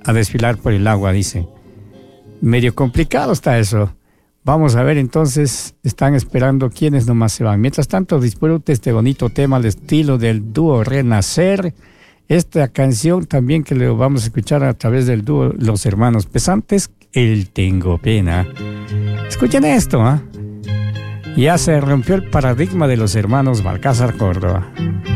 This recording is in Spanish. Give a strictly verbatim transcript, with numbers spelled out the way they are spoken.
a desfilar por el agua, dice. Medio complicado está eso. Vamos a ver entonces, están esperando quiénes nomás se van. Mientras tanto, disfrute este bonito tema al estilo del dúo Renacer. Esta canción también que lo vamos a escuchar a través del dúo Los Hermanos Pesantes, El Tengo Pena. Escuchen esto, ¿ah? ¿eh? Ya se rompió el paradigma de los hermanos Balcázar Córdoba.